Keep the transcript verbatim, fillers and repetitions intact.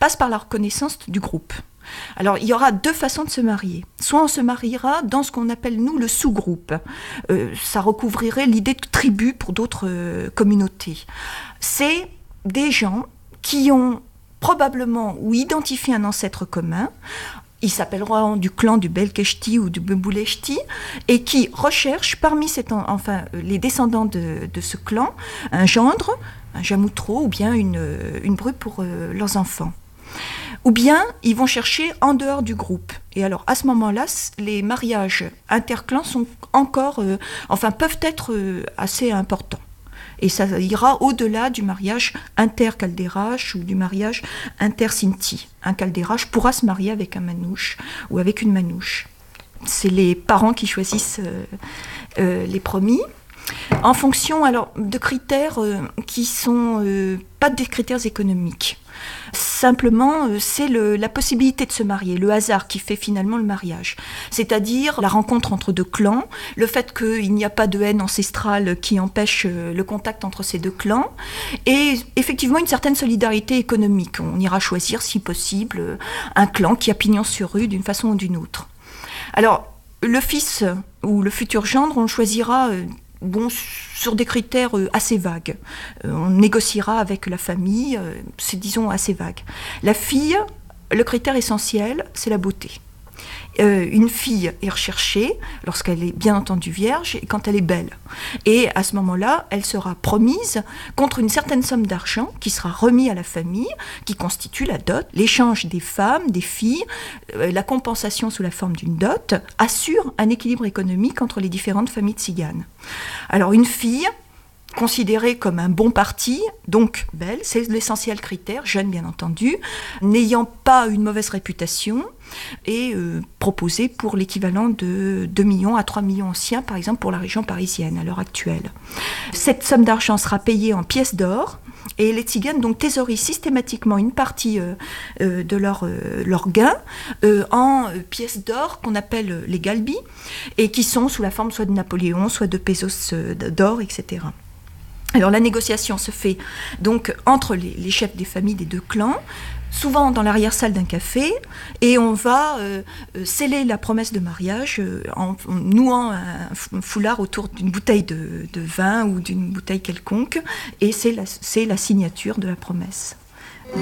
passe par la reconnaissance du groupe. Alors, il y aura deux façons de se marier. Soit on se mariera dans ce qu'on appelle, nous, le sous-groupe. Euh, ça recouvrirait l'idée de tribu pour d'autres euh, communautés. C'est des gens qui ont probablement ou identifié un ancêtre commun. Ils s'appelleront du clan du Belkeshti ou du Bebouleshti, et qui recherchent parmi cet en, enfin, les descendants de, de ce clan un gendre, un jamoutro ou bien une, une bru pour euh, leurs enfants. Ou bien, ils vont chercher en dehors du groupe. Et alors, à ce moment-là, les mariages interclans sont encore, euh, enfin, peuvent être euh, assez importants. Et ça ira au-delà du mariage inter-Kalderache ou du mariage inter-Sinti. Un Kalderache pourra se marier avec un manouche ou avec une manouche. C'est les parents qui choisissent euh, euh, les promis. En fonction alors, de critères euh, qui sont euh, pas des critères économiques. Simplement, euh, c'est le, la possibilité de se marier, le hasard qui fait finalement le mariage. C'est-à-dire la rencontre entre deux clans, le fait qu'il n'y a pas de haine ancestrale qui empêche euh, le contact entre ces deux clans, et effectivement une certaine solidarité économique. On ira choisir, si possible, euh, un clan qui a pignon sur rue d'une façon ou d'une autre. Alors, le fils ou le futur gendre, on choisira... Euh, Bon, sur des critères assez vagues. Euh, on négociera avec la famille, euh, c'est disons assez vague. La fille, le critère essentiel, c'est la beauté. Euh, une fille est recherchée lorsqu'elle est bien entendu vierge et quand elle est belle. Et à ce moment-là, elle sera promise contre une certaine somme d'argent qui sera remis à la famille, qui constitue la dot. L'échange des femmes, des filles, euh, la compensation sous la forme d'une dot assure un équilibre économique entre les différentes familles tziganes. Alors une fille considérée comme un bon parti, donc belle, c'est l'essentiel critère, jeune bien entendu, n'ayant pas une mauvaise réputation, et euh, proposée pour l'équivalent de deux millions à trois millions anciens, par exemple pour la région parisienne à l'heure actuelle. Cette somme d'argent sera payée en pièces d'or, et les tziganes donc thésaurisent systématiquement une partie euh, euh, de leur, euh, leur gain euh, en euh, pièces d'or qu'on appelle les galbis, et qui sont sous la forme soit de Napoléon, soit de pesos euh, d'or, et cetera. Alors la négociation se fait donc entre les, les chefs des familles des deux clans, souvent dans l'arrière-salle d'un café, et on va euh, sceller la promesse de mariage euh, en, en nouant un foulard autour d'une bouteille de, de vin ou d'une bouteille quelconque, et c'est la, c'est la signature de la promesse.